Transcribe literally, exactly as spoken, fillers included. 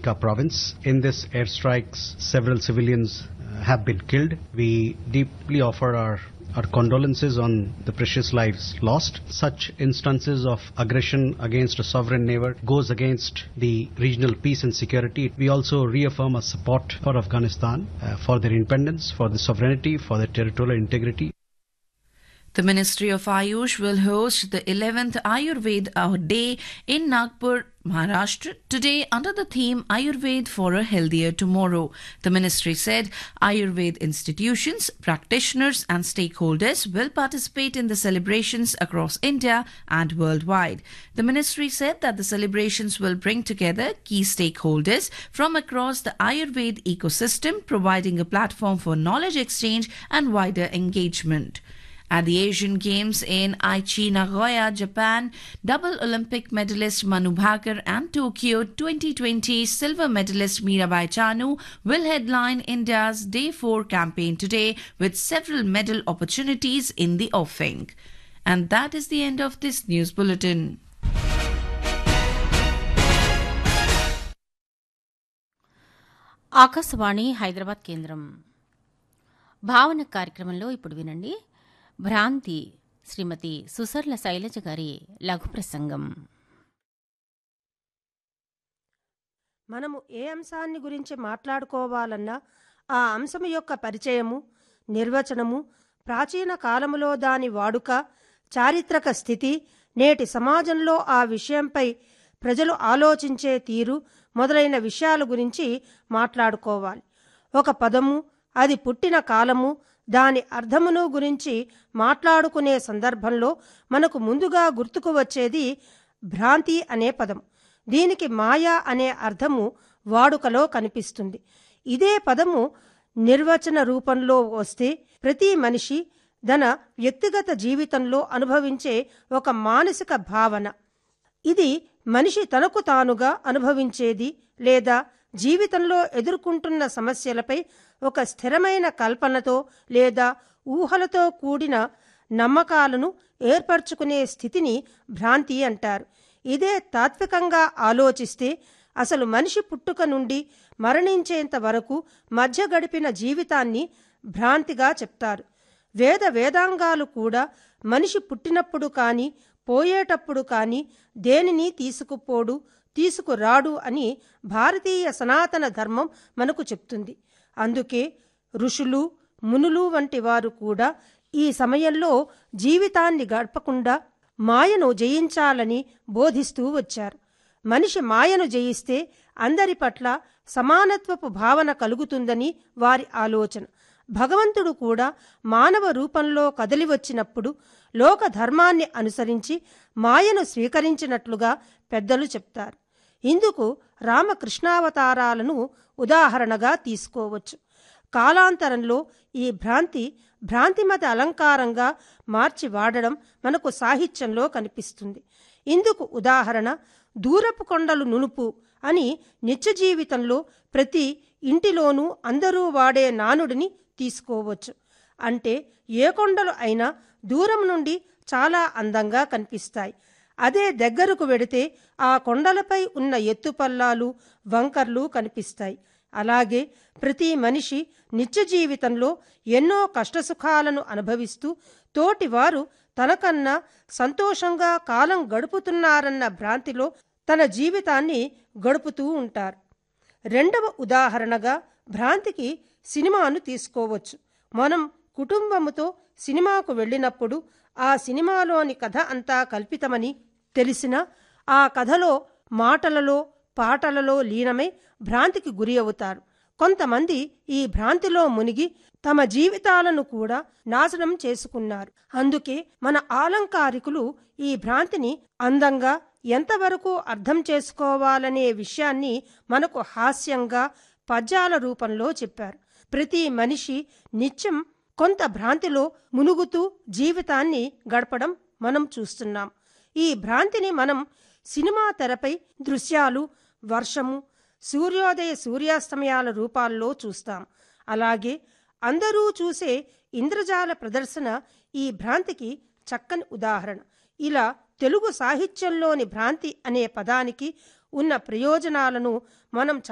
Anantnaka province. In this airstrikes, several civilians uh, have been killed. We deeply offer our our condolences on the precious lives lost. Such instances of aggression against a sovereign neighbor goes against the regional peace and security. We also reaffirm our support for Afghanistan, uh, for their independence, for their sovereignty, for their territorial integrity. The Ministry of Ayush will host the eleventh Ayurveda Day in Nagpur, Maharashtra, today under the theme Ayurveda for a Healthier Tomorrow. The ministry said Ayurveda institutions, practitioners and stakeholders will participate in the celebrations across India and worldwide. The ministry said that the celebrations will bring together key stakeholders from across the Ayurveda ecosystem, providing a platform for knowledge exchange and wider engagement. At the Asian Games in Aichi, Nagoya, Japan, double Olympic medalist Manu Bhaker and Tokyo twenty twenty silver medalist Mirabai Chanu will headline India's Day four campaign today with several medal opportunities in the offing. And that is the end of this news bulletin. Akashvani Hyderabad కేంద్రం భావన కార్యక్రమంలో ఇప్పుడు వినండి భ్రాంతి శ్రీమతి సుసర్ల శైలజ గారి లఘు ప్రసంగం. మనము ఏ అంశాన్ని గురించి మాట్లాడుకోవాలన్నా ఆ అంశం యొక్క పరిచయము, నిర్వచనము, ప్రాచీన కాలములో దాని వాడుక, చారిత్రక స్థితి, నేటి సమాజంలో ఆ విషయంపై ప్రజలు ఆలోచించే తీరు మొదలైన విషయాల గురించి మాట్లాడుకోవాలి. ఒక పదము, అది పుట్టిన కాలము, దాని అర్థమును గురించి మాట్లాడుకునే సందర్భంలో మనకు ముందుగా గుర్తుకు వచ్చేది భ్రాంతి అనే పదం. దీనికి మాయా అనే అర్థము వాడుకలో కనిపిస్తుంది. ఇదే పదము నిర్వచన రూపంలో వస్తే ప్రతి మనిషి తన వ్యక్తిగత జీవితంలో అనుభవించే ఒక మానసిక భావన. ఇది మనిషి తనకు తానుగా అనుభవించేది లేదా జీవితంలో ఎదుర్కొంటున్న సమస్యలపై ఒక స్థిరమైన కల్పనతో లేదా ఊహలతో కూడిన నమ్మకాలను ఏర్పరచుకునే స్థితిని భ్రాంతి అంటారు. ఇదే తాత్వికంగా ఆలోచిస్తే అసలు మనిషి పుట్టుక నుండి మరణించేంత వరకు మధ్య గడిపిన జీవితాన్ని భ్రాంతిగా చెప్తారు. వేద వేదాంగాలు కూడా మనిషి పుట్టినప్పుడు కానీ పోయేటప్పుడు కానీ దేనిని తీసుకుపోడు, తీసుకురాడు అని భారతీయ సనాతన ధర్మం మనకు చెప్తుంది. అందుకే ఋషులు, మునులు వంటి వారు కూడా ఈ సమయంలో జీవితాన్ని గడపకుండా మాయను జయించాలని బోధిస్తూ వచ్చారు. మనిషి మాయను జయిస్తే అందరి పట్ల సమానత్వపు భావన కలుగుతుందని వారి ఆలోచన. భగవంతుడు కూడా మానవ రూపంలో కదిలి వచ్చినప్పుడు లోక ధర్మాన్ని అనుసరించి మాయను స్వీకరించినట్లుగా పెద్దలు చెప్తారు. ఇందుకు రామకృష్ణావతారాలను ఉదాహరణగా తీసుకోవచ్చు. కాలాంతరంలో ఈ భ్రాంతి భ్రాంతిమత అలంకారంగా మార్చి వాడడం మనకు సాహిత్యంలో కనిపిస్తుంది. ఇందుకు ఉదాహరణ దూరపు కొండలు నునుపు అని నిత్య జీవితంలో ప్రతి ఇంటిలోనూ అందరూ వాడే నానుడిని తీసుకోవచ్చు. అంటే ఏ కొండలు అయినా దూరం నుండి చాలా అందంగా కనిపిస్తాయి. అదే దగ్గరకు వెడితే ఆ కొండలపై ఉన్న ఎత్తుపల్లాలు, వంకర్లు కనిపిస్తాయి. అలాగే ప్రతి మనిషి నిత్య జీవితంలో ఎన్నో కష్టసుఖాలను అనుభవిస్తూ తోటివారు తనకన్నా సంతోషంగా కాలం గడుపుతున్నారన్న భ్రాంతిలో తన జీవితాన్ని గడుపుతూ ఉంటారు. రెండవ ఉదాహరణగా భ్రాంతికి సినిమాను తీసుకోవచ్చు. మనం కుటుంబముతో సినిమాకు వెళ్ళినప్పుడు ఆ సినిమాలోని కథ అంతా కల్పితమని తెలిసినా ఆ కథలో మాటలలో, పాటలలో లీనమై భ్రాంతికి గురి అవుతారు. కొంతమంది ఈ భ్రాంతిలో మునిగి తమ జీవితాలను కూడా నాశనం చేసుకున్నారు. అందుకే మన ఆలంకారికులు ఈ భ్రాంతిని అందంగా ఎంతవరకు అర్థం చేసుకోవాలనే విషయాన్ని మనకు హాస్యంగా పద్యాల రూపంలో చెప్పారు. ప్రతి మనిషి నిత్యం కొంత భ్రాంతిలో మునుగుతూ జీవితాన్ని గడపడం మనం చూస్తున్నాం. ఈ భ్రాంతిని మనం సినిమా తెరపై దృశ్యాలు, వర్షము, సూర్యోదయ సూర్యాస్తమయాల రూపాల్లో చూస్తాం. అలాగే అందరూ చూసే ఇంద్రజాల ప్రదర్శన ఈ భ్రాంతికి చక్కని ఉదాహరణ. ఇలా తెలుగు సాహిత్యంలోని భ్రాంతి అనే పదానికి ఉన్న ప్రయోజనాలను మనం